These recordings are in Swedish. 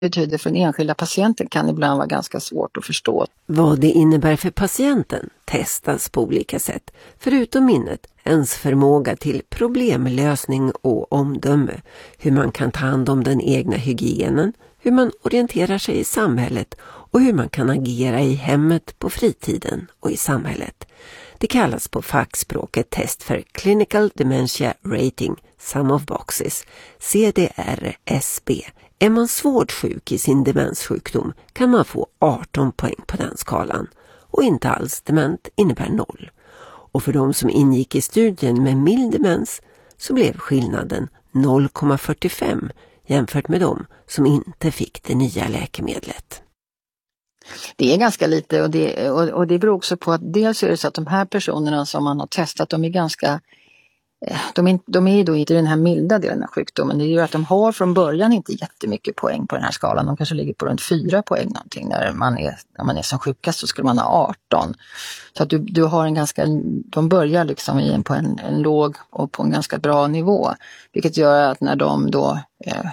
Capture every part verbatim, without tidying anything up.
betyder för den enskilda patienten kan ibland vara ganska svårt att förstå. Vad det innebär för patienten testas på olika sätt, förutom minnet, ens förmåga till problemlösning och omdöme, hur man kan ta hand om den egna hygienen, hur man orienterar sig i samhället och hur man kan agera i hemmet, på fritiden och i samhället. Det kallas på fackspråket test för Clinical Dementia Rating, Sum of Boxes, C D R S B. Är man svårt sjuk i sin demenssjukdom kan man få arton poäng på den skalan, och inte alls dement innebär noll. Och för de som ingick i studien med mild demens så blev skillnaden noll komma fyrtiofem jämfört med de som inte fick det nya läkemedlet. Det är ganska lite, och det, och, och det beror också på att dels är det så att de här personerna som man har testat, de är ganska, de är, de är då inte i den här milda delen av sjukdomen. Det gör att de har från början inte jättemycket poäng på den här skalan. De kanske ligger på runt fyra poäng någonting. När man är, när man är som sjukast så skulle man ha arton. Så att du, du har en ganska, de börjar liksom i en, på en, en låg och på en ganska bra nivå. Vilket gör att när de då eh,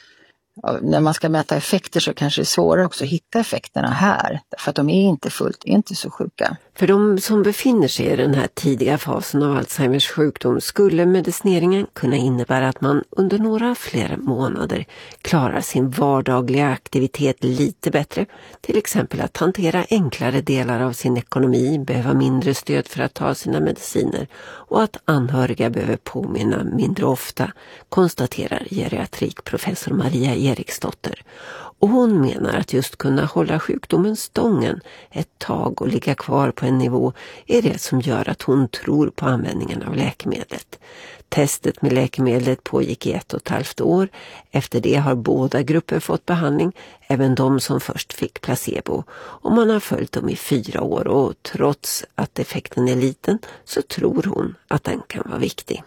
när man ska mäta effekter så kanske det är svårare också att hitta effekterna här. För att de är inte fullt, inte så sjuka. För de som befinner sig i den här tidiga fasen av Alzheimers sjukdom skulle medicineringen kunna innebära att man under några flera månader klarar sin vardagliga aktivitet lite bättre. Till exempel att hantera enklare delar av sin ekonomi, behöva mindre stöd för att ta sina mediciner och att anhöriga behöver påminna mindre ofta, konstaterar geriatrikprofessor Maria Eriksdotter. Och hon menar att just kunna hålla sjukdomen stången ett tag och ligga kvar på en nivå är det som gör att hon tror på användningen av läkemedlet. Testet med läkemedlet pågick i ett och ett halvt år. Efter det har båda grupper fått behandling, även de som först fick placebo. Och man har följt dem i fyra år, och trots att effekten är liten så tror hon att den kan vara viktig.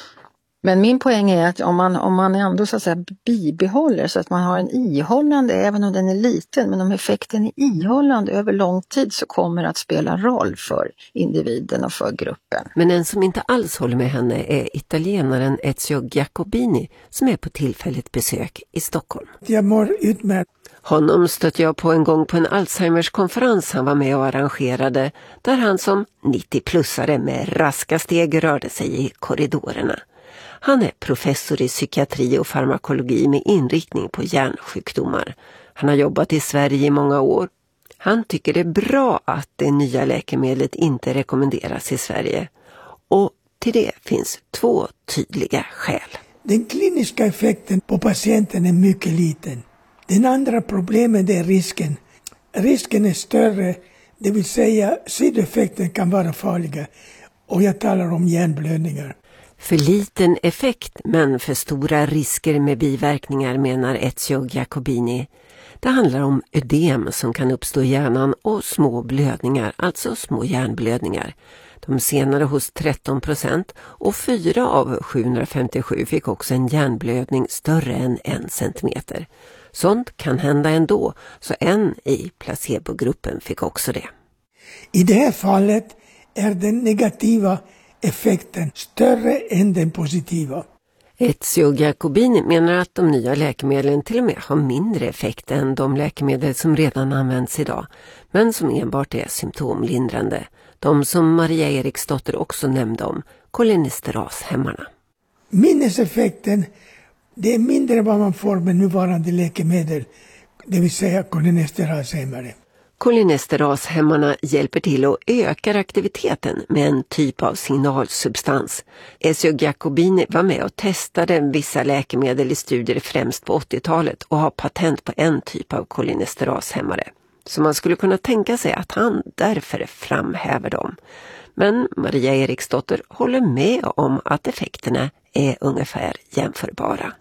Men min poäng är att om man, om man ändå så att säga bibehåller så att man har en ihållande, även om den är liten, men om effekten är ihållande över lång tid så kommer det att spela roll för individen och för gruppen. Men en som inte alls håller med henne är italienaren Ezio Giacobini som är på tillfälligt besök i Stockholm. Jag mår utmärkt. Honom stötte jag på en gång på en Alzheimers konferens han var med och arrangerade, där han som nittio-plussare med raska steg rörde sig i korridorerna. Han är professor i psykiatri och farmakologi med inriktning på hjärnsjukdomar. Han har jobbat i Sverige i många år. Han tycker det är bra att det nya läkemedlet inte rekommenderas i Sverige. Och till det finns två tydliga skäl. Den kliniska effekten på patienten är mycket liten. Den andra problemet är risken. Risken är större, det vill säga sidoeffekten kan vara farliga. Och jag talar om hjärnblödningar. För liten effekt men för stora risker med biverkningar, menar Ezio Giacobini. Det handlar om ödem som kan uppstå i hjärnan och små blödningar, alltså små hjärnblödningar. De senare hos tretton procent, och fyra av sjuhundrafemtiosju fick också en hjärnblödning större än en centimeter. Sånt kan hända ändå, så en i placebogruppen fick också det. I det här fallet är den negativa effekten större än den positiva. Ezio Giacobini menar att de nya läkemedlen till och med har mindre effekt än de läkemedel som redan används idag, men som enbart är symptomlindrande. De som Maria Eriksdotter också nämnde om, kolinesterashämmarna. Minneseffekten, det är mindre än vad man får med nuvarande läkemedel, det vill säga kolinesterashämmare. Kolinesterashämmarna hjälper till att öka aktiviteten med en typ av signalsubstans. Ezio Giacobini var med och testade vissa läkemedel i studier främst på åttiotalet och har patent på en typ av kolinesterashämmare. Så man skulle kunna tänka sig att han därför framhäver dem. Men Maria Eriksdotter håller med om att effekterna är ungefär jämförbara.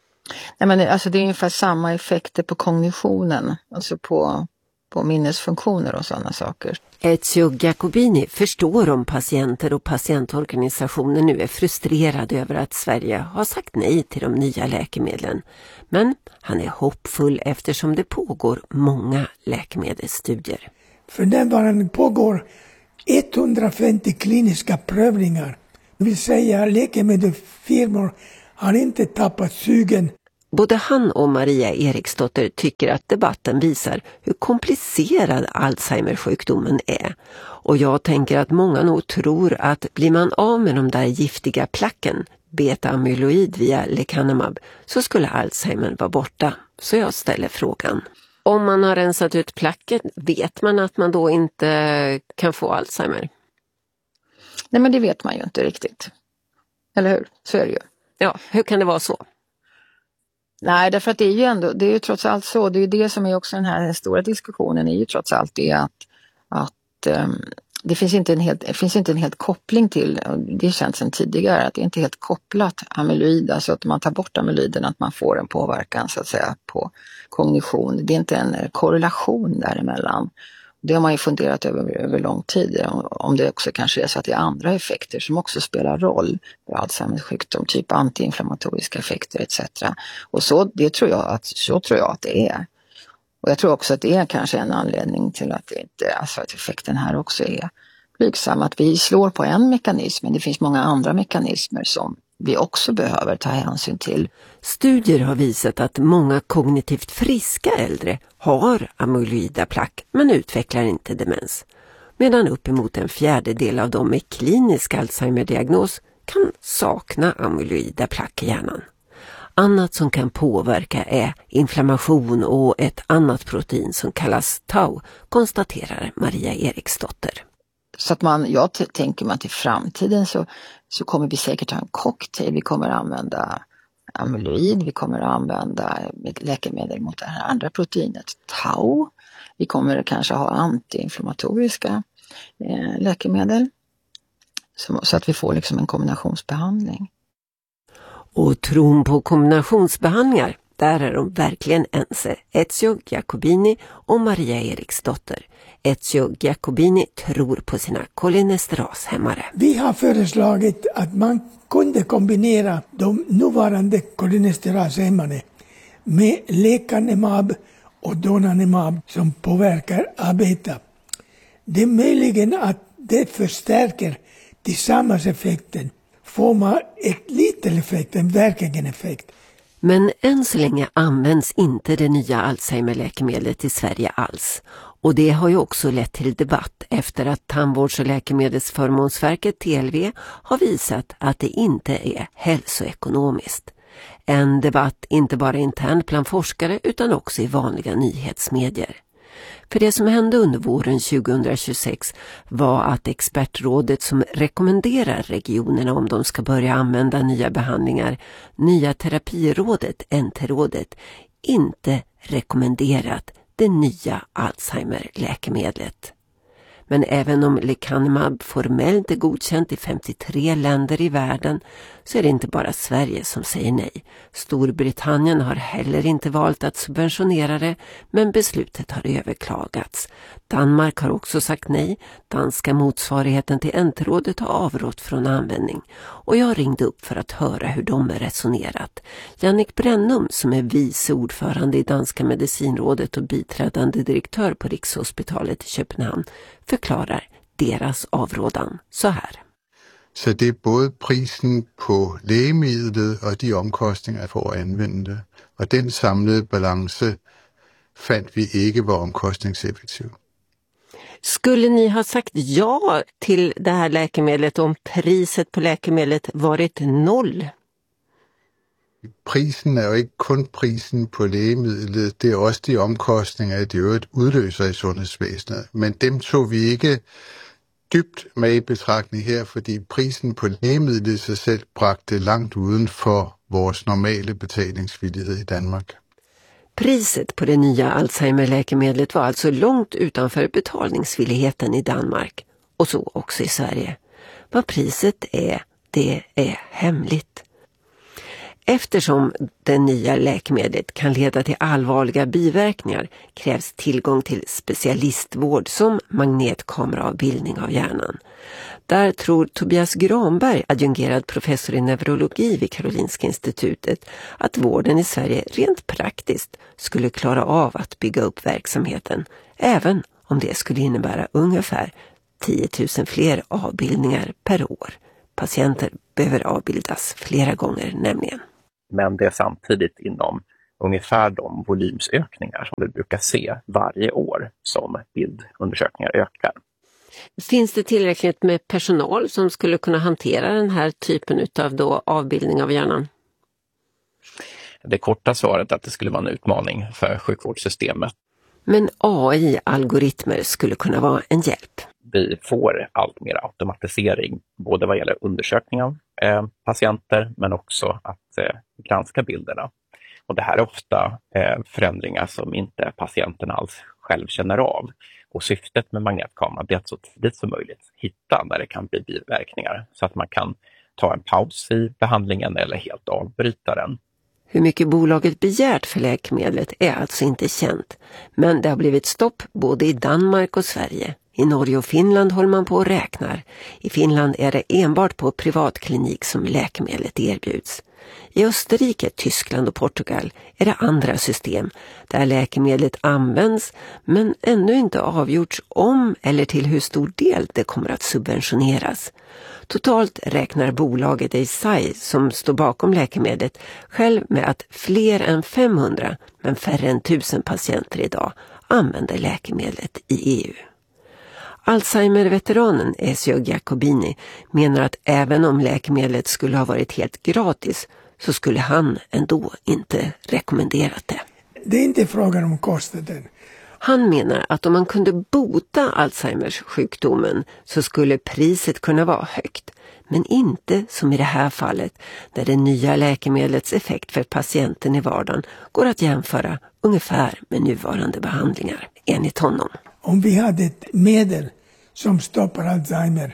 Nej, men alltså det är ungefär samma effekter på kognitionen, alltså på på minnesfunktioner och sådana saker. Ezio Giacobini förstår om patienter och patientorganisationer nu är frustrerade över att Sverige har sagt nej till de nya läkemedlen. Men han är hoppfull eftersom det pågår många läkemedelsstudier. För närvarande pågår etthundrafemtio kliniska prövningar. Det vill säga läkemedelsfirmor har inte tappat sugen. Både han och Maria Eriksdotter tycker att debatten visar hur komplicerad Alzheimer-sjukdomen är. Och jag tänker att många nog tror att blir man av med de där giftiga placken, beta-amyloid via lecanemab, så skulle Alzheimer vara borta. Så jag ställer frågan. Om man har rensat ut placket, vet man att man då inte kan få Alzheimer? Nej, men det vet man ju inte riktigt. Eller hur? Så är det ju. Ja, hur kan det vara så? Nej, därför att det är ju ändå, det är ju trots allt så, det är ju det som är också den här stora diskussionen, är ju trots allt det att, att um, det finns inte en helt, det finns inte en helt koppling till, och det känns sedan tidigare, att det är inte helt kopplat amyloid, alltså att man tar bort amyloiden, att man får en påverkan så att säga på kognition. Det är inte en korrelation däremellan. Det har man ju funderat över över lång tid, om det också kanske är så att det är andra effekter som också spelar roll för Alzheimers sjukdom, typ antiinflammatoriska effekter et cetera. Och så, det tror jag att, så tror jag att det är. Och jag tror också att det är kanske en anledning till att det inte, alltså att effekten här också är blygsam. Att vi slår på en mekanism, men det finns många andra mekanismer som vi också behöver ta hänsyn till. Studier har visat att många kognitivt friska äldre har amyloida plack men utvecklar inte demens. Medan uppemot en fjärdedel av dem med klinisk Alzheimer-diagnos kan sakna amyloida plack i hjärnan. Annat som kan påverka är inflammation och ett annat protein som kallas tau, konstaterar Maria Eriksdotter. Så att man, jag t- tänker mig att i framtiden så, så kommer vi säkert ha en cocktail. Vi kommer använda amyloid, vi kommer använda läkemedel mot det här andra proteinet, tau. Vi kommer kanske ha antiinflammatoriska eh, läkemedel. Så, så att vi får liksom en kombinationsbehandling. Och tron på kombinationsbehandlingar, där är de verkligen ense. Ezio Giacobini och Maria Eriksdotter. Ezio Giacobini tror på sina kolinesterashämmare. Vi har föreslagit att man kunde kombinera de nuvarande kolinesterashämmarna med lecanemab och donanemab som påverkar A beta. Det är möjligen att det förstärker tillsammans effekten. Får man ett liten effekt, en verkligen effekt. Men än så länge används inte det nya Alzheimer-läkemedlet i Sverige alls. Och det har ju också lett till debatt efter att Tandvårds- och läkemedelsförmånsverket T L V har visat att det inte är hälsoekonomiskt. En debatt inte bara internt bland forskare utan också i vanliga nyhetsmedier. För det som hände under våren tjugohundratjugosex var att expertrådet som rekommenderar regionerna om de ska börja använda nya behandlingar, nya terapirådet, N T-rådet, inte rekommenderat det nya Alzheimer-läkemedlet. Men även om lecanemab formellt är godkänt i femtiotre länder i världen så är det inte bara Sverige som säger nej. Storbritannien har heller inte valt att subventionera det, men beslutet har överklagats. Danmark har också sagt nej. Danska motsvarigheten till N T-rådet har avrått från användning. Och jag ringde upp för att höra hur de är resonerat. Jannik Brennum, som är vice ordförande i Danska medicinrådet och biträdande direktör på Rikshospitalet i Köpenhamn, förklarar deras avrådan så här. Så det är både prisen på läkemedlet och de omkostningar för att använda det. Och den samlade balansen fann vi inte var omkostningseffektiv. Skulle ni ha sagt ja till det här läkemedlet om priset på läkemedlet varit noll? Prisen är ju inte kun prisen på läkemedlet, det är också de omkostningar det ju udlöser i sundhedsvæsenet. Men dem tog vi inte dybt med i betragtning her, fordi prisen på lægemidlet i sig selv bragte langt uden for vores normale betalingsvillighed i Danmark. Priset på det nya Alzheimer-läkemedlet var alltså långt utanför betalningsvilligheten i Danmark och så också i Sverige. Vad priset är, det är hemligt. Eftersom det nya läkemedlet kan leda till allvarliga biverkningar krävs tillgång till specialistvård som magnetkameraavbildning av hjärnan. Där tror Tobias Granberg, adjungerad professor i neurologi vid Karolinska institutet, att vården i Sverige rent praktiskt skulle klara av att bygga upp verksamheten, även om det skulle innebära ungefär tio tusen fler avbildningar per år. Patienter behöver avbildas flera gånger nämligen. Men det är samtidigt inom ungefär de volymsökningar som vi brukar se varje år som bildundersökningar ökar. Finns det tillräckligt med personal som skulle kunna hantera den här typen av då avbildning av hjärnan? Det korta svaret är att det skulle vara en utmaning för sjukvårdssystemet. Men A I-algoritmer skulle kunna vara en hjälp. Vi får allt mer automatisering både vad gäller undersökning av eh, patienter men också att eh, granska bilderna. Och det här är ofta eh, förändringar som inte patienten alls själv känner av. Och syftet med magnetkameran är att så tidigt som möjligt hitta när det kan bli biverkningar så att man kan ta en paus i behandlingen eller helt avbryta den. Hur mycket bolaget begärt för läkemedlet är alltså inte känt, men det har blivit stopp både i Danmark och Sverige. I Norge och Finland håller man på och räknar. I Finland är det enbart på privatklinik som läkemedlet erbjuds. I Österrike, Tyskland och Portugal är det andra system där läkemedlet används men ännu inte avgjorts om eller till hur stor del det kommer att subventioneras. Totalt räknar bolaget Eisai som står bakom läkemedlet själv med att fler än femhundra men färre än tusen patienter idag använder läkemedlet i E U. Alzheimer-veteranen Ezio Giacobini menar att även om läkemedlet skulle ha varit helt gratis så skulle han ändå inte rekommenderat det. Det är inte frågan om kostnaden. Han menar att om man kunde bota Alzheimers sjukdomen så skulle priset kunna vara högt. Men inte som i det här fallet där det nya läkemedlets effekt för patienten i vardagen går att jämföra ungefär med nuvarande behandlingar, enligt honom. Om vi hade ett medel som stoppar Alzheimer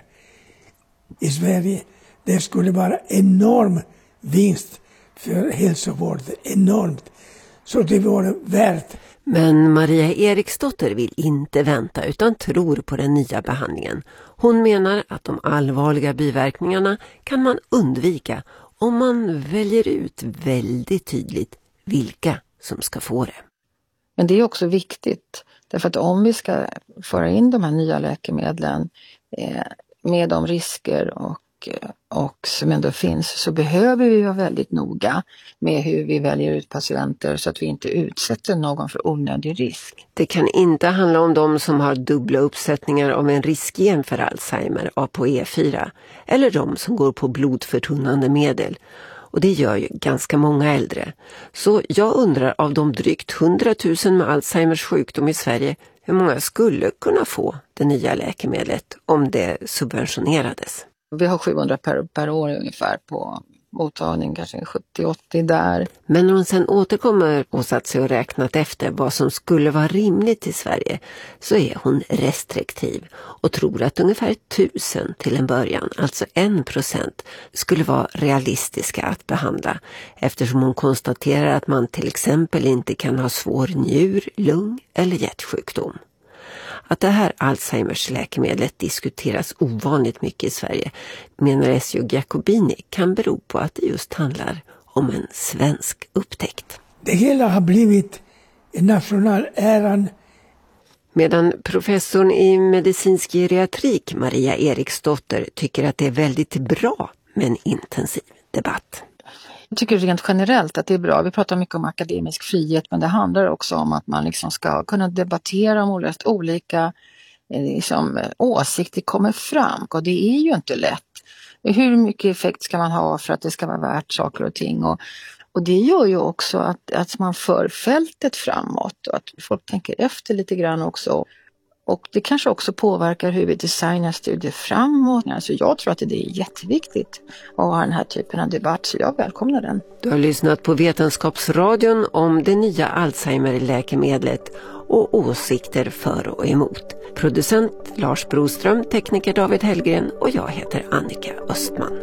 i Sverige, det skulle vara enorm vinst för hälsovården, enormt. Så det vore värt. Men Maria Eriksdotter vill inte vänta utan tror på den nya behandlingen. Hon menar att de allvarliga biverkningarna kan man undvika om man väljer ut väldigt tydligt vilka som ska få det. Men det är också viktigt, därför att om vi ska föra in de här nya läkemedlen eh, med de risker och, och som ändå finns, så behöver vi vara väldigt noga med hur vi väljer ut patienter så att vi inte utsätter någon för onödig risk. Det kan inte handla om de som har dubbla uppsättningar av en riskgen för Alzheimer, A P O E fyra, eller de som går på blodförtunnande medel. Och det gör ju ganska många äldre. Så jag undrar av de drygt hundratusen med Alzheimers sjukdom i Sverige, hur många skulle kunna få det nya läkemedlet om det subventionerades? Vi har sjuhundra per, per år ungefär på mottagning, kanske sjuttio åttio där. Men när hon sen återkommer och satt sig och räknat efter vad som skulle vara rimligt i Sverige så är hon restriktiv och tror att ungefär tusen till en början, alltså en procent, skulle vara realistiska att behandla eftersom hon konstaterar att man till exempel inte kan ha svår njur, lung eller hjärtsjukdom. Att det här Alzheimers läkemedlet diskuteras ovanligt mycket i Sverige, menar Ezio Giacobini, kan bero på att det just handlar om en svensk upptäckt. Det hela har blivit en nationell äran. Medan professorn i medicinsk geriatrik Maria Eriksdotter tycker att det är väldigt bra med en intensiv debatt. Jag tycker rent generellt att det är bra. Vi pratar mycket om akademisk frihet, men det handlar också om att man liksom ska kunna debattera om olika liksom, åsikter kommer fram. Och det är ju inte lätt. Hur mycket effekt ska man ha för att det ska vara värt saker och ting? Och, och det gör ju också att, att man för fältet framåt och att folk tänker efter lite grann också. Och det kanske också påverkar hur vi designar studier framåt. Alltså jag tror att det är jätteviktigt att ha den här typen av debatt, så jag välkomnar den. Du har lyssnat på Vetenskapsradion om det nya Alzheimer-läkemedlet och åsikter för och emot. Producent Lars Broström, tekniker David Hellgren och jag heter Annika Östman.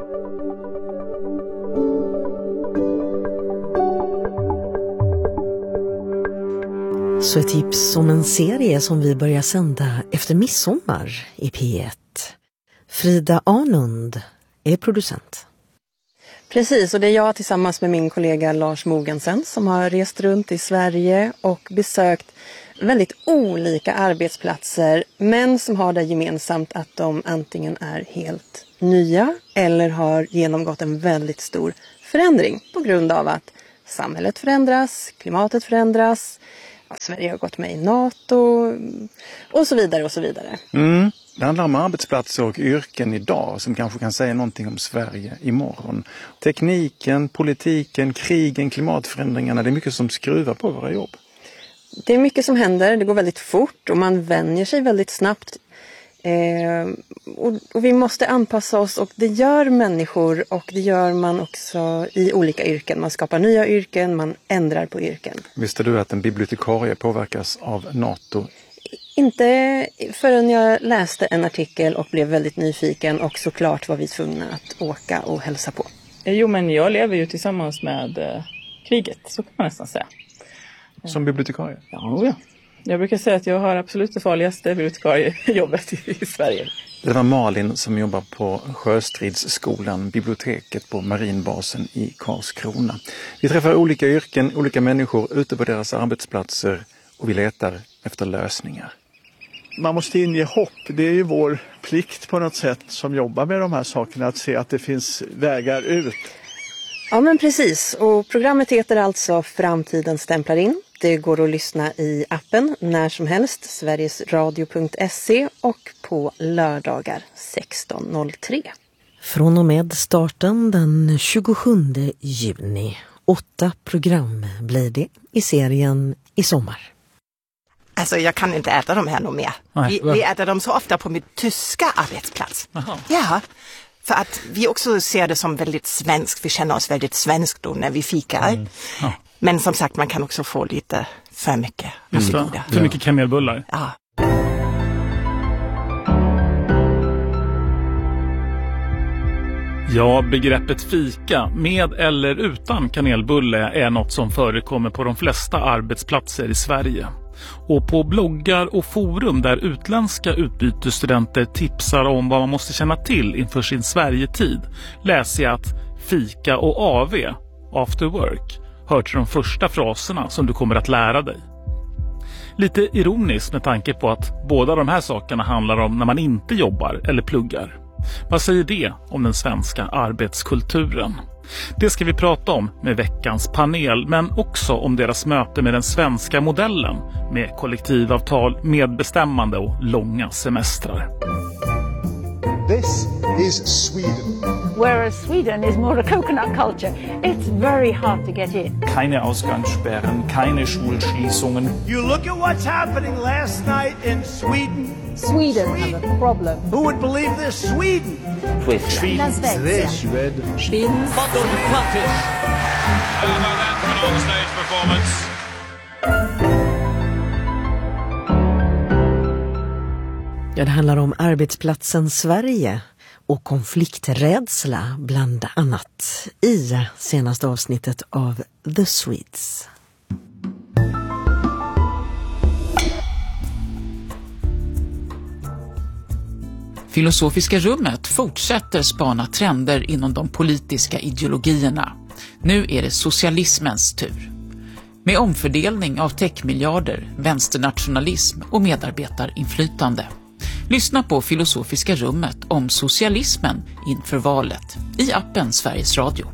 Så ett tips om en serie som vi börjar sända efter midsommar i P ett. Frida Arnund är producent. Precis, och det är jag tillsammans med min kollega Lars Mogensen som har rest runt i Sverige och besökt väldigt olika arbetsplatser, men som har det gemensamt att de antingen är helt nya eller har genomgått en väldigt stor förändring på grund av att samhället förändras, klimatet förändras, att Sverige har gått med i NATO och så vidare och så vidare. Mm. Det handlar om arbetsplatser och yrken idag som kanske kan säga någonting om Sverige imorgon. Tekniken, politiken, krigen, klimatförändringarna, det är mycket som skruvar på våra jobb. Det är mycket som händer, det går väldigt fort och man vänjer sig väldigt snabbt. Eh, och, och vi måste anpassa oss, och det gör människor, och det gör man också i olika yrken. Man skapar nya yrken, man ändrar på yrken. Visste du att en bibliotekarie påverkas av NATO? Inte förrän jag läste en artikel och blev väldigt nyfiken, och såklart var vi tvungna att åka och hälsa på. Jo, men jag lever ju tillsammans med eh, kriget, så kan man nästan säga. Som bibliotekarie? Ja, ja. Jag brukar säga att jag har absolut det farligaste bibliotekariejobbet i, i Sverige. Det var Malin som jobbar på Sjöstridsskolan, biblioteket på marinbasen i Karlskrona. Vi träffar olika yrken, olika människor ute på deras arbetsplatser, och vi letar efter lösningar. Man måste inge hopp. Det är ju vår plikt på något sätt som jobbar med de här sakerna, att se att det finns vägar ut. Ja, men precis. Och programmet heter alltså Framtiden stämplar in. Det går att lyssna i appen när som helst, sverigesradio punkt se, och på lördagar sexton noll tre. Från och med starten den tjugosjunde juni. Åtta program blir det i serien i sommar. Alltså jag kan inte äta dem här nog mer. Vi, vi äter dem så ofta på min tyska arbetsplats. Aha. Ja, för att vi också ser det som väldigt svenskt. Vi känner oss väldigt svenskt då när vi fikar. Mm. Ja. Men som sagt, man kan också få lite för mycket. Just det, för mycket kanelbullar. Ja. Ja, begreppet fika med eller utan kanelbulle är något som förekommer på de flesta arbetsplatser i Sverige. Och på bloggar och forum där utländska utbytesstudenter tipsar om vad man måste känna till inför sin Sverigetid läser jag att fika och A V, after work, hör till de första fraserna som du kommer att lära dig. Lite ironiskt med tanke på att båda de här sakerna handlar om när man inte jobbar eller pluggar. Vad säger det om den svenska arbetskulturen? Det ska vi prata om med veckans panel, men också om deras möte med den svenska modellen med kollektivavtal, medbestämmande och långa semestrar. This is Sweden. Whereas Sweden is more a coconut culture. It's very hard to get in. Keine Ausgangssperren, keine Schulschließungen. You look at what's happening last night in Sweden. Sweden, Sweden. have a problem. Who would believe this? Sweden. Sweden. Sweden. Sweden. Sweden. How about that for an on-stage performance? Ja, det handlar om arbetsplatsen Sverige och konflikträdsla bland annat i senaste avsnittet av The Swedes. Filosofiska rummet fortsätter spana trender inom de politiska ideologierna. Nu är det socialismens tur. Med omfördelning av techmiljarder, vänsternationalism och medarbetarinflytande. Lyssna på Filosofiska rummet om socialismen inför valet i appen Sveriges Radio.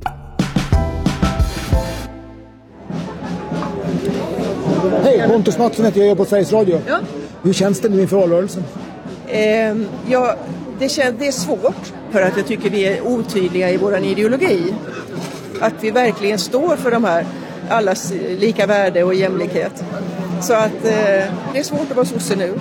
Hej, Pontus Mattsson heter jag, jobbar på Sveriges Radio. Ja. Hur känns det nu inför valrörelsen? Eh, ja, det, känns, det är svårt för att jag tycker vi är otydliga i vår ideologi. Att vi verkligen står för de här allas lika värde och jämlikhet. Så att eh, det är svårt att vara sosse nu.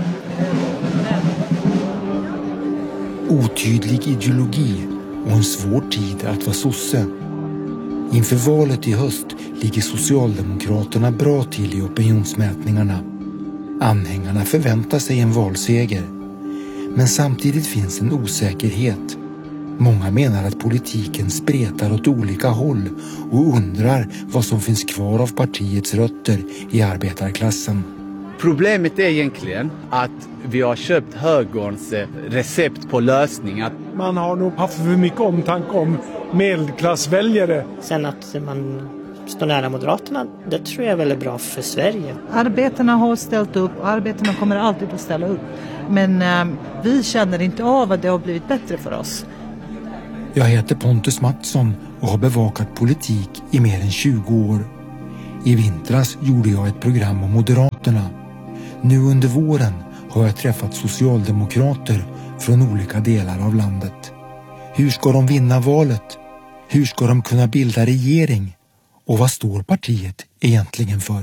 Otydlig ideologi och en svår tid att vara sosse. Inför valet i höst ligger Socialdemokraterna bra till i opinionsmätningarna. Anhängarna förväntar sig en valseger. Men samtidigt finns en osäkerhet. Många menar att politiken spretar åt olika håll och undrar vad som finns kvar av partiets rötter i arbetarklassen. Problemet är egentligen att vi har köpt högerns recept på lösningar. Man har nog haft för mycket omtanke om medelklassväljare. Sen att man står nära Moderaterna, det tror jag är väldigt bra för Sverige. Arbetarna har ställt upp och arbetarna kommer alltid att ställa upp. Men eh, vi känner inte av att det har blivit bättre för oss. Jag heter Pontus Mattsson och har bevakat politik i mer än tjugo år. I vintras gjorde jag ett program om Moderaterna. Nu under våren har jag träffat socialdemokrater från olika delar av landet. Hur ska de vinna valet? Hur ska de kunna bilda regering? Och vad står partiet egentligen för?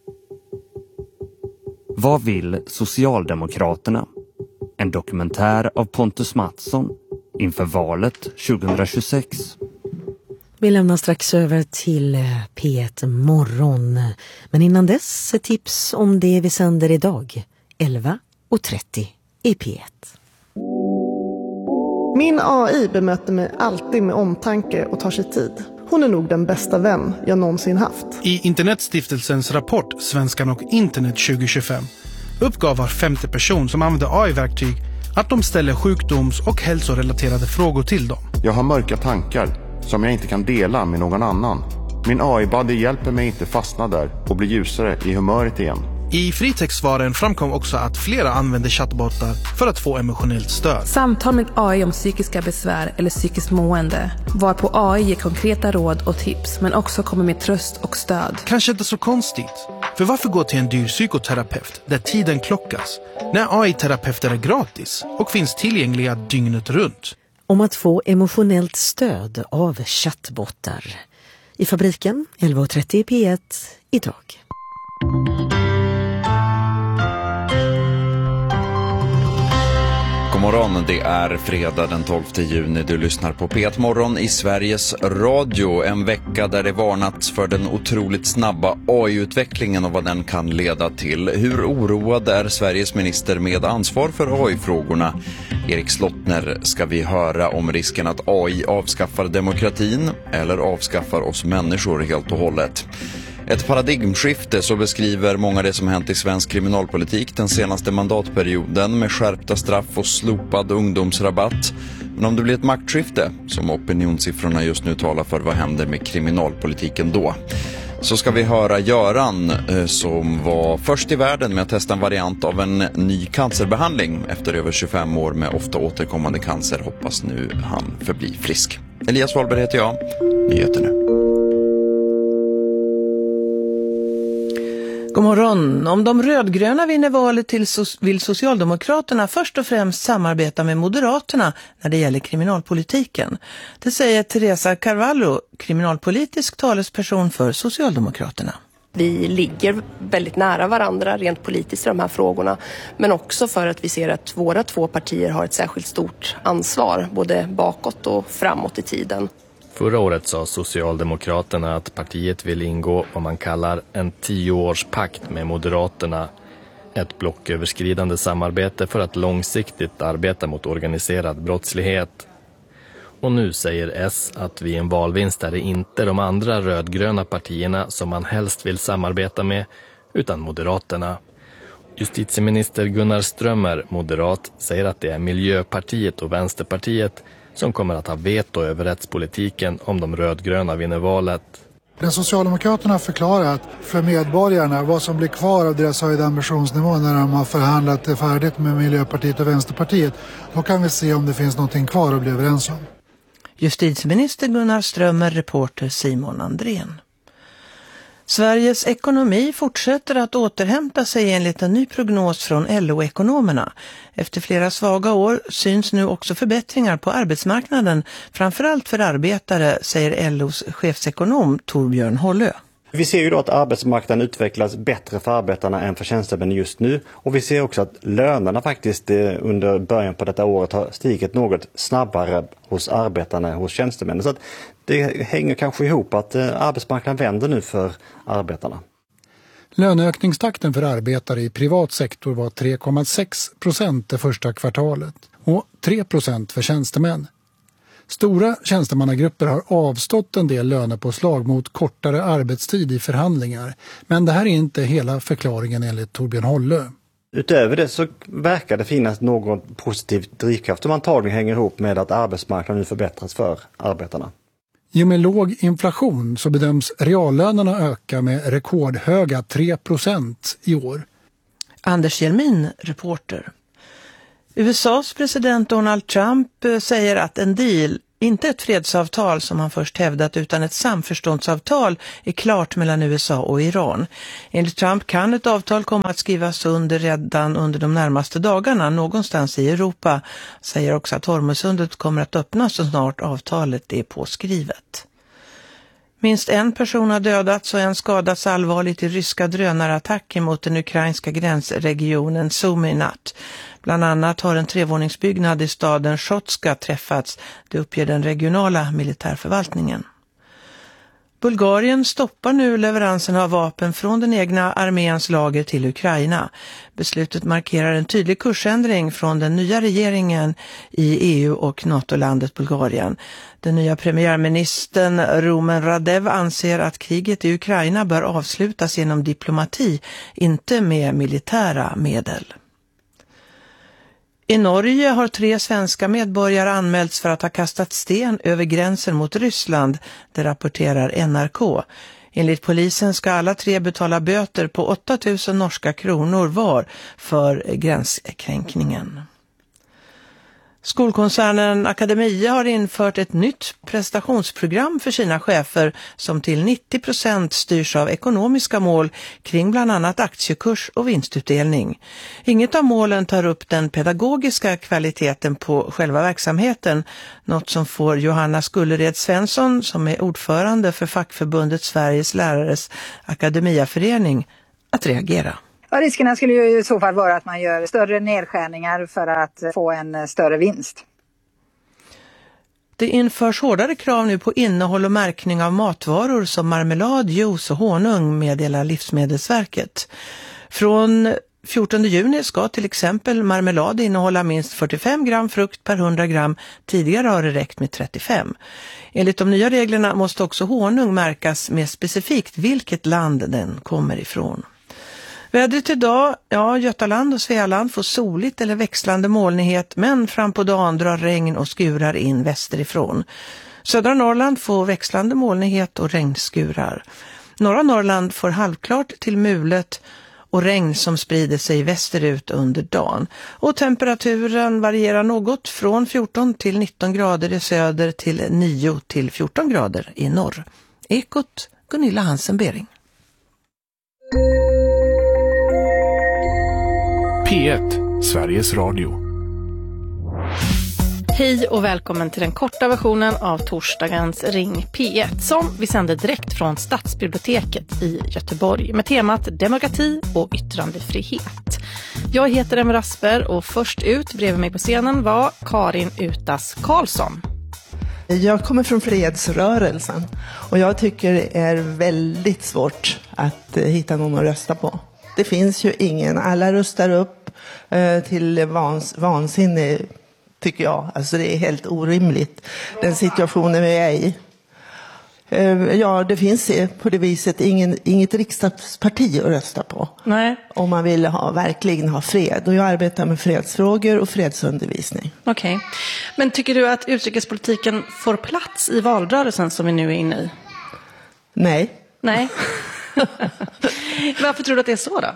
Vad vill Socialdemokraterna? En dokumentär av Pontus Mattsson inför valet tjugohundratjugosex. Vi lämnar strax över till P ett Morgon. Men innan dess ett tips om det vi sänder idag. elva och trettio i P ett. Min A I bemöter mig alltid med omtanke och tar sig tid. Hon är nog den bästa vän jag någonsin haft. I Internetstiftelsens rapport Svenskan och internet tjugo tjugofem uppgav var femte person som använder A I-verktyg att de ställer sjukdoms- och hälsorelaterade frågor till dem. Jag har mörka tankar som jag inte kan dela med någon annan. Min A I-buddy hjälper mig inte fastna där och bli ljusare i humöret igen. I fritextsvaren framkom också att flera använder chattbottar för att få emotionellt stöd. Samtal med A I om psykiska besvär eller psykiskt mående, varpå A I ger konkreta råd och tips men också kommer med tröst och stöd. Kanske inte så konstigt. För varför gå till en dyr psykoterapeut där tiden klockas när A I-terapeuter är gratis och finns tillgängliga dygnet runt? Om att få emotionellt stöd av chattbottar. I fabriken elva och trettio i P ett idag. God morgon, det är fredag den tolfte juni. Du lyssnar på P ett Morgon i Sveriges Radio. En vecka där det varnats för den otroligt snabba A I-utvecklingen och vad den kan leda till. Hur oroad är Sveriges minister med ansvar för A I-frågorna? Erik Slottner ska vi höra om risken att A I avskaffar demokratin eller avskaffar oss människor helt och hållet. Ett paradigmskifte, så beskriver många det som hänt i svensk kriminalpolitik den senaste mandatperioden med skärpta straff och slopad ungdomsrabatt. Men om det blir ett maktskifte, som opinionssiffrorna just nu talar för, vad händer med kriminalpolitiken då? Så ska vi höra Göran som var först i världen med att testa en variant av en ny cancerbehandling. Efter över tjugofem år med ofta återkommande cancer hoppas nu han förbli frisk. Elias Wahlberg heter jag. Nyheter nu. God morgon. Om de rödgröna vinner valet till so- vill Socialdemokraterna först och främst samarbeta med Moderaterna när det gäller kriminalpolitiken. Det säger Teresa Carvalho, kriminalpolitisk talesperson för Socialdemokraterna. Vi ligger väldigt nära varandra rent politiskt i de här frågorna, men också för att vi ser att våra två partier har ett särskilt stort ansvar både bakåt och framåt i tiden. Förra året sa Socialdemokraterna att partiet vill ingå vad man kallar en tioårspakt med Moderaterna. Ett blocköverskridande samarbete för att långsiktigt arbeta mot organiserad brottslighet. Och nu säger S att vid en valvinst är det inte de andra rödgröna partierna som man helst vill samarbeta med, utan Moderaterna. Justitieminister Gunnar Strömmer, moderat, säger att det är Miljöpartiet och Vänsterpartiet som kommer att ha veto över rättspolitiken om de rödgröna vinner valet. Den Socialdemokraterna har förklarat för medborgarna vad som blir kvar av deras höjda ambitionsnivå när de har förhandlat det färdigt med Miljöpartiet och Vänsterpartiet. Då kan vi se om det finns någonting kvar att bli överens om. Justitieminister Gunnar Strömmer, reporter Simon Andrén. Sveriges ekonomi fortsätter att återhämta sig enligt en ny prognos från L O-ekonomerna. Efter flera svaga år syns nu också förbättringar på arbetsmarknaden, framförallt för arbetare, säger L O:s chefsekonom Torbjörn Hållö. Vi ser ju då att arbetsmarknaden utvecklas bättre för arbetarna än för tjänstemän just nu. Och vi ser också att lönerna faktiskt under början på detta året har stigit något snabbare hos arbetarna än hos tjänstemännen. Så att det hänger kanske ihop att arbetsmarknaden vänder nu för arbetarna. Löneökningstakten för arbetare i privat sektor var tre komma sex procent det första kvartalet och tre procent för tjänstemän. Stora tjänstemannagrupper har avstått en del lönepåslag mot kortare arbetstid i förhandlingar. Men det här är inte hela förklaringen enligt Torbjörn Hållö. Utöver det så verkar det finnas någon positiv drivkraft som antagligen hänger ihop med att arbetsmarknaden nu förbättras för arbetarna. I och med låg inflation så bedöms reallönerna öka med rekordhöga tre procent i år. Anders Hjelmin, reporter. U S A:s president Donald Trump säger att en deal inte ett fredsavtal som han först hävdat utan ett samförståndsavtal är klart mellan U S A och Iran. Enligt Trump kan ett avtal komma att skrivas under redan under de närmaste dagarna någonstans i Europa. Säger också att Hormuzsundet kommer att öppnas så snart avtalet är påskrivet. Minst en person har dödats och en skadats allvarligt i ryska drönarattacker mot den ukrainska gränsregionen Sumy i natt. Bland annat har en trevåningsbyggnad i staden Shotska träffats, det uppger den regionala militärförvaltningen. Bulgarien stoppar nu leveransen av vapen från den egna arméns lager till Ukraina. Beslutet markerar en tydlig kursändring från den nya regeringen i E U och NATO-landet Bulgarien. Den nya premiärministern Rumen Radev anser att kriget i Ukraina bör avslutas genom diplomati, inte med militära medel. I Norge har tre svenska medborgare anmälts för att ha kastat sten över gränsen mot Ryssland, det rapporterar N R K. Enligt polisen ska alla tre betala böter på åtta tusen norska kronor var för gränskränkningen. Skolkoncernen Academia har infört ett nytt prestationsprogram för sina chefer som till nittio procent styrs av ekonomiska mål kring bland annat aktiekurs och vinstutdelning. Inget av målen tar upp den pedagogiska kvaliteten på själva verksamheten, något som får Johanna Skullered Svensson, som är ordförande för fackförbundet Sveriges lärares Akademiaförening, att reagera. Ja, riskerna skulle ju i så fall vara att man gör större nedskärningar för att få en större vinst. Det införs hårdare krav nu på innehåll och märkning av matvaror som marmelad, juice och honung, meddelar Livsmedelsverket. Från fjortonde juni ska till exempel marmelad innehålla minst fyrtiofem gram frukt per hundra gram. Tidigare har det räckt med trettiofem. Enligt de nya reglerna måste också honung märkas med specifikt vilket land den kommer ifrån. Vädret idag, ja, Götaland och Svealand får soligt eller växlande molnighet, men fram på dagen drar regn och skurar in västerifrån. Södra Norrland får växlande molnighet och regnskurar. Norra Norrland får halvklart till mulet och regn som sprider sig västerut under dagen. Och temperaturen varierar något från fjorton till nitton grader i söder till nio till fjorton grader i norr. Ekot, Gunilla Hansen-Bering. P ett, Sveriges Radio. Hej och välkommen till den korta versionen av torsdagens Ring P ett som vi sänder direkt från Stadsbiblioteket i Göteborg med temat demokrati och yttrandefrihet. Jag heter Emma Rasper och först ut bredvid mig på scenen var Karin Utas Karlsson. Jag kommer från fredsrörelsen och jag tycker det är väldigt svårt att hitta någon att rösta på. Det finns ju ingen, alla röstar upp eh, till vans, vansinne tycker jag. Alltså det är helt orimligt, den situationen vi är i. Eh, ja, det finns på det viset ingen, inget riksdagsparti att rösta på. Nej. Om man vill ha, verkligen ha fred. Och jag arbetar med fredsfrågor och fredsundervisning. Okej. Okay. Men tycker du att utrikespolitiken får plats i valrörelsen som vi nu är inne i? Nej. Nej. Varför tror du att det är så då?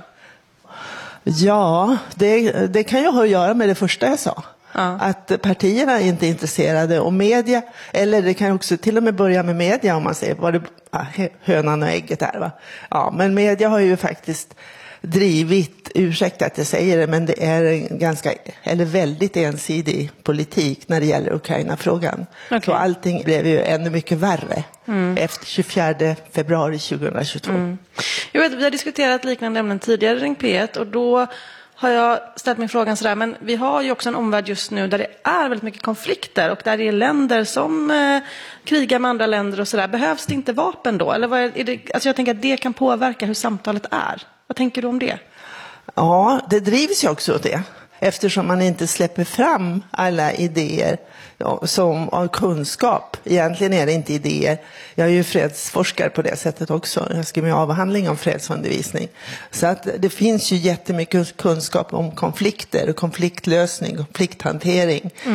Ja, det, det kan ju ha att göra med det första jag sa. Ja. Att partierna är inte intresserade och media, eller det kan också till och med börja med media om man säger vad det ja, hönan och ägget är va. Ja, men media har ju faktiskt drivit, ursäkta att jag säger det, men det är en ganska, eller väldigt ensidig politik när det gäller Ukraina-frågan. Okay. Så allting blev ju ännu mycket värre mm. efter tjugofjärde februari tjugohundratjugotvå. Mm. Jag vet, vi har diskuterat liknande ämnen tidigare i Ring P ett och då har jag ställt mig frågan sådär, men vi har ju också en omvärld just nu där det är väldigt mycket konflikter och där det är länder som eh, krigar med andra länder och sådär. Behövs det inte vapen då? Eller vad är, är det, alltså jag tänker att det kan påverka hur samtalet är. Vad tänker du om det? Ja, det drivs ju också åt det. Eftersom man inte släpper fram alla idéer ja, som av kunskap. Egentligen är det inte idéer. Jag är ju fredsforskare på det sättet också. Jag skriver en avhandling om fredsundervisning. Så att det finns ju jättemycket kunskap om konflikter och konfliktlösning och konflikthantering. Mm.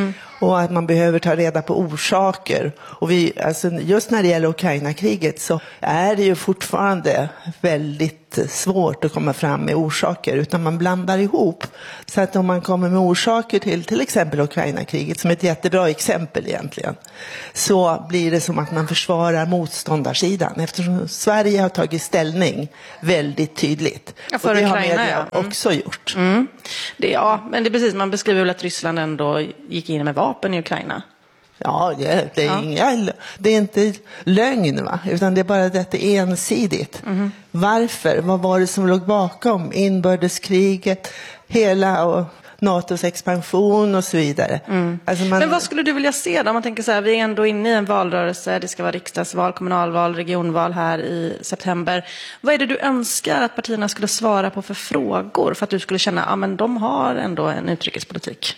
och att man behöver ta reda på orsaker. Och vi, alltså just när det gäller Ukraina-kriget så är det ju fortfarande väldigt svårt att komma fram med orsaker, utan man blandar ihop. Så att om man kommer med orsaker till till exempel Ukraina-kriget, som är ett jättebra exempel egentligen, så blir det som att man försvarar motståndarsidan, eftersom Sverige har tagit ställning väldigt tydligt. Ja, för och det Ukraina, har media ja. Mm. också gjort. Mm. Det, ja, men det är precis, man beskriver väl att Ryssland ändå gick in med vapen i Ukraina. Ja, det, det, är Ja. inga, det är inte lögn, va? Utan det är bara detta ensidigt. Mm. Varför? Vad var det som låg bakom inbördeskriget, hela och NATOs expansion och så vidare? Mm. Alltså man... Men vad skulle du vilja se då? Om man tänker så här, vi är ändå inne i en valrörelse, det ska vara riksdagsval, kommunalval, regionval här i september. Vad är det du önskar att partierna skulle svara på för frågor för att du skulle känna att ah, de har ändå en utrikespolitik?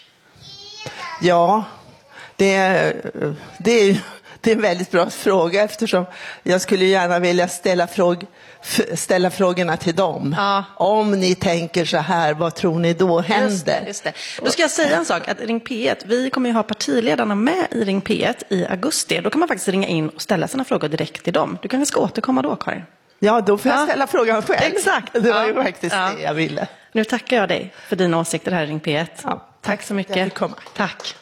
Ja, det är, det, är, det är en väldigt bra fråga, eftersom jag skulle gärna vilja ställa, fråg, ställa frågorna till dem. Ja. Om ni tänker så här, vad tror ni då händer? Just det, just det. Då ska jag säga en sak, att Ring P ett, vi kommer ju ha partiledarna med i Ring P ett i augusti. Då kan man faktiskt ringa in och ställa sina frågor direkt till dem. Du kanske ska återkomma då, Karin? Ja, då får jag Ja. ställa frågan själv. Exakt. Det var ju Ja. faktiskt Ja. det jag ville. Nu tackar jag dig för dina åsikter här i Ring P ett. Ja. Tack så mycket. Jag fick komma. Tack.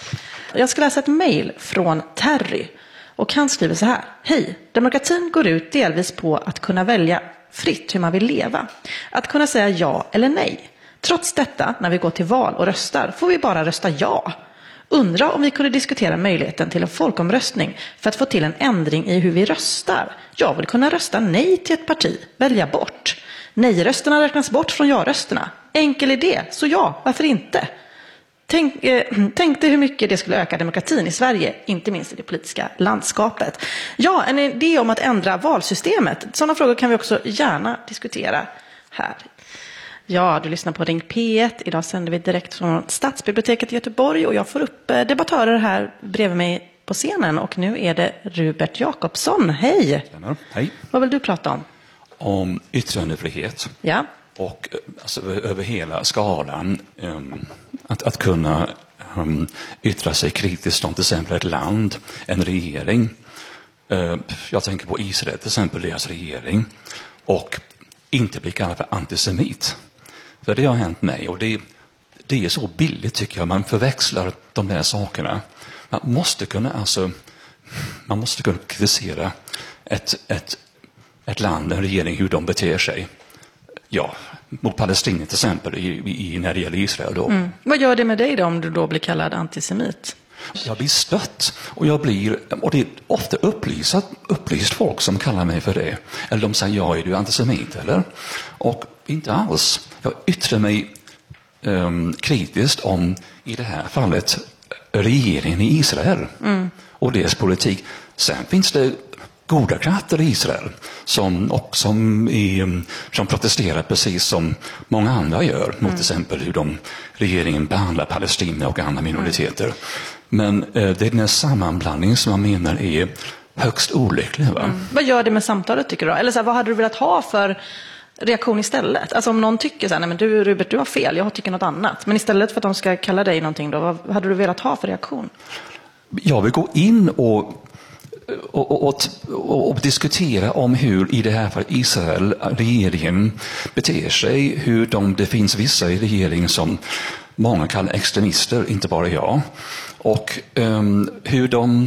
Jag ska läsa ett mejl från Terry. Och han skriver så här. Hej, demokratin går ut delvis på att kunna välja fritt hur man vill leva. Att kunna säga ja eller nej. Trots detta, när vi går till val och röstar, får vi bara rösta ja. Undra om vi kunde diskutera möjligheten till en folkomröstning för att få till en ändring i hur vi röstar. Jag vill kunna rösta nej till ett parti, välja bort. Nej-rösterna räknas bort från ja-rösterna. Enkel idé, så ja, varför inte? Tänk, eh, tänk dig hur mycket det skulle öka demokratin i Sverige, inte minst i det politiska landskapet. Ja, en idé om att ändra valsystemet. Sådana frågor kan vi också gärna diskutera här. Ja, du lyssnar på Ring P ett. Idag sänder vi direkt från Stadsbiblioteket i Göteborg och jag får upp debattörer här bredvid mig på scenen. Och nu är det Rupert Jacobsson. Hej! Hej. Vad vill du prata om? Om yttrandefrihet. Ja. Och alltså, över hela skalan. Um, att, att kunna um, yttra sig kritiskt om till exempel ett land, en regering. Uh, jag tänker på Israel till exempel, deras regering. Och inte bli kallad för antisemit. För det har hänt mig och det, det är så billigt tycker jag. Man förväxlar de där sakerna. Man måste kunna, alltså, man måste kunna kritisera ett, ett, ett land, en regering, hur de beter sig. Ja, mot Palestina till exempel, i, i, när det gäller Israel då. Mm. Vad gör det med dig då om du då blir kallad antisemit? Jag blir stött och jag blir, och det är ofta upplyst, upplyst folk som kallar mig för det. Eller de säger, ja, är du antisemit eller? Och inte alls. Jag yttrar mig um, kritiskt om, i det här fallet, regeringen i Israel. Mm. Och deras politik. Sen finns det goda krafter i Israel som, och som, är, som protesterar precis som många andra gör. Mm. Mot till exempel hur de, regeringen behandlar Palestina och andra minoriteter. Mm. Men eh, det är den här sammanblandningen som jag menar är högst olycklig. Va? Mm. Vad gör det med samtalet tycker du då? Eller så här, vad hade du velat ha för reaktion istället? Alltså om någon tycker så här, nej men du Rupert, du har fel, jag tycker något annat. Men istället för att de ska kalla dig någonting då, vad hade du velat ha för reaktion? Jag vill gå in och Och, och, och, och diskutera om hur i det här fallet Israel, regeringen beter sig, hur de, det finns vissa i regeringen som många kallar extremister, inte bara jag, och um, hur de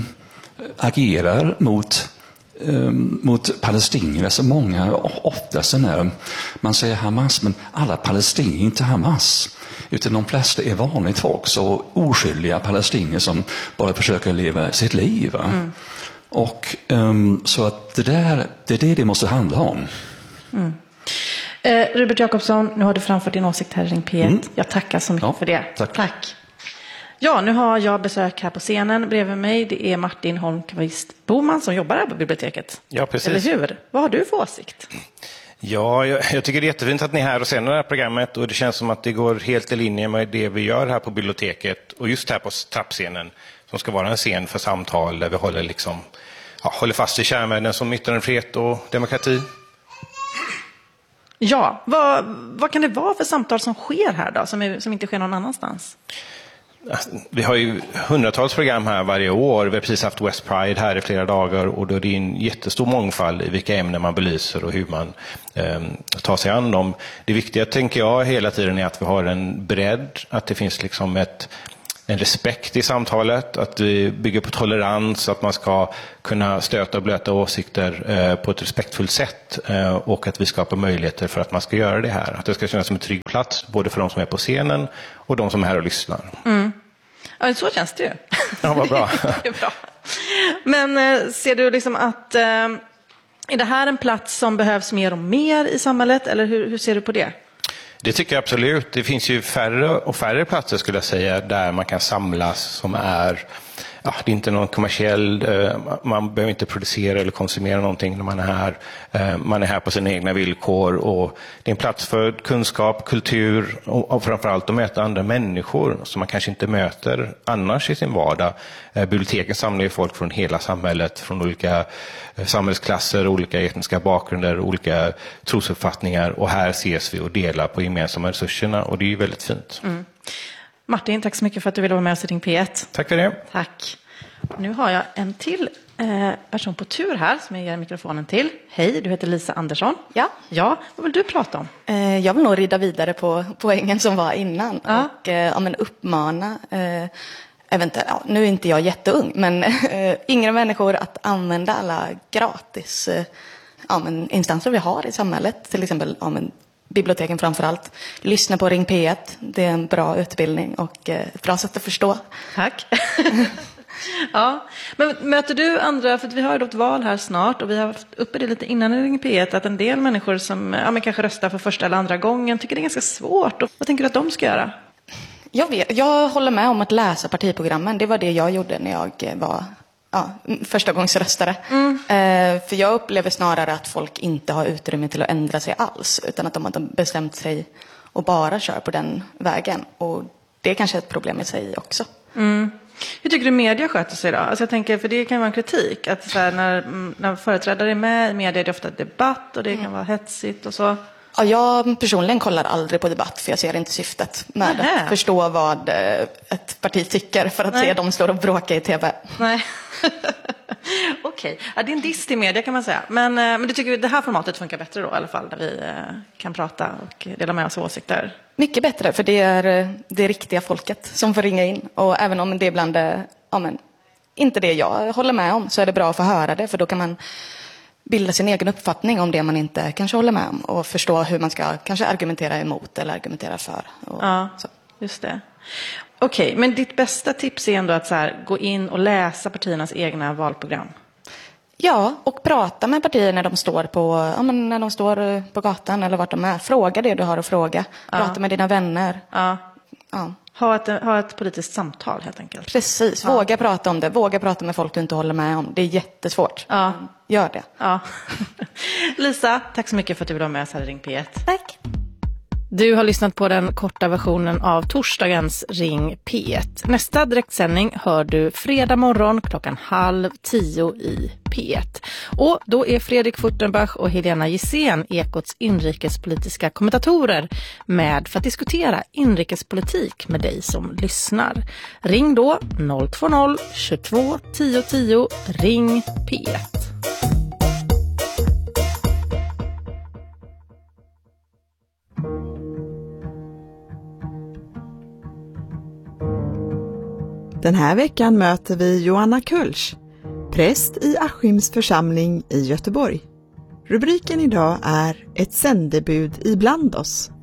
agerar mot, um, mot palestinier. Alltså många, ofta när man säger Hamas, men alla palestinier är inte Hamas. Utan de flesta är vanligt folk, så oskyldiga palestinier som bara försöker leva sitt liv. Va? Mm. Och um, så att det där, det är det det måste handla om. Mm. Eh, Rupert Jacobsson, nu har du framfört din åsikt här i Ring P ett. Mm. Jag tackar så mycket ja, för det. Tack. tack. Ja, nu har jag besök här på scenen. Bredvid mig det är Martin Holmqvist Boman som jobbar här på biblioteket. Ja, precis. Eller hur? Vad har du för åsikt? Ja, jag, jag tycker det är jättefint att ni är här och ser det här programmet. Och det känns som att det går helt i linje med det vi gör här på biblioteket. Och just här på trappscenen. Som ska vara en scen för samtal där vi håller, liksom, ja, håller fast i kärnvärden som yttrandefrihet och demokrati. Ja, vad, vad kan det vara för samtal som sker här då, som, är, som inte sker någon annanstans? vi har ju hundratals program här varje år. Vi har precis haft West Pride här i flera dagar och då är det en jättestor mångfald i vilka ämnen man belyser och hur man eh, tar sig an dem. Det viktiga tänker jag hela tiden är att vi har en bredd, att det finns liksom ett en respekt i samtalet, att vi bygger på tolerans, att man ska kunna stöta och blöta åsikter eh, på ett respektfullt sätt eh, och att vi skapar möjligheter för att man ska göra det här. Att det ska kännas som en trygg plats både för de som är på scenen och de som är här och lyssnar. Mm. Ja, så känns det ju. Ja, vad bra. Det är bra. Men eh, ser du liksom att eh, är det här en plats som behövs mer och mer i samhället, eller hur, hur ser du på det? Det tycker jag absolut. Det finns ju färre och färre platser skulle jag säga där man kan samlas som är, ja, det är inte någon kommersiell, man behöver inte producera eller konsumera någonting när man är här. Man är här på sina egna villkor och det är en plats för kunskap, kultur och framförallt att möta andra människor som man kanske inte möter annars i sin vardag. Biblioteken samlar ju folk från hela samhället, från olika samhällsklasser, olika etniska bakgrunder, olika trosuppfattningar och här ses vi och delar på gemensamma resurserna och det är ju väldigt fint. Mm. Martin, tack så mycket för att du ville vara med oss i Ring P ett. Tack för det. Tack. Nu har jag en till eh, person på tur här som jag ger mikrofonen till. Hej, du heter Lisa Andersson. Ja. Ja, vad vill du prata om? Eh, jag vill nog rida vidare på poängen som var innan ja. och eh, ja, men uppmana eh, eventuellt, ja, nu är inte jag jätteung, men eh, yngre människor att använda alla gratis eh, ja, men instanser vi har i samhället, till exempel ja, men biblioteken framförallt. Lyssna på Ring P ett, det är en bra utbildning och eh, ett bra sätt att förstå. Tack. Ja, men möter du andra, för vi har ju ett val här snart och vi har haft uppe det lite innan i Ring P ett, att en del människor som ja, men kanske röstar för första eller andra gången tycker det är ganska svårt. Och vad tänker du att de ska göra? Jag vet, jag håller med om att läsa partiprogrammen. Det var det jag gjorde när jag var ja, första gångs röstare. Mm. Eh, för jag upplever snarare att folk inte har utrymme till att ändra sig alls, utan att de har bestämt sig och bara kör på den vägen. Och det är kanske ett problem i sig också. Mm. Hur tycker du media sköter sig då? Alltså jag tänker, för det kan vara en kritik att så här, när, när företrädare är med i media är det ofta debatt och det mm. kan vara hetsigt och så. Ja, jag personligen kollar aldrig på debatt för jag ser inte syftet med Nähe. att förstå vad ett parti tycker för att Nej. se dem stå och bråka i tv. Nej. Okej, okay. Ja, det är en diss i media kan man säga. Men, men du tycker det här formatet funkar bättre då i alla fall, där vi kan prata och dela med oss åsikter? Mycket bättre, för det är det riktiga folket som får ringa in. Och även om det ibland är ja, men, inte det jag håller med om, så är det bra att få höra det, för då kan man bilda sin egen uppfattning om det man inte kanske håller med om och förstå hur man ska kanske argumentera emot eller argumentera för. Och ja, så. Just det. Okej, okay, men ditt bästa tips är ändå att så här, gå in och läsa partiernas egna valprogram. Ja, och prata med partier när de står på, ja, men när de står på gatan eller vart de är. Fråga det du har att fråga. Ja. Prata med dina vänner. Ja. Ja. Ha ett, ha ett politiskt samtal helt enkelt. Precis, ja. Våga prata om det. Våga prata med folk du inte håller med om. Det är jättesvårt. Ja. Gör det. Ja. Lisa, tack så mycket för att du ville vara med oss här i Ring P ett. Tack. Du har lyssnat på den korta versionen av torsdagens Ring P ett. Nästa direktsändning hör du fredag morgon klockan halv tio i P ett. Och då är Fredrik Furtenbach och Helena Gissén, Ekots inrikespolitiska kommentatorer, med för att diskutera inrikespolitik med dig som lyssnar. Ring då noll två noll tjugotvå tio tio, ring P ett. Den här veckan möter vi Joanna Kulsch, präst i Askims församling i Göteborg. Rubriken idag är Ett sändebud ibland oss.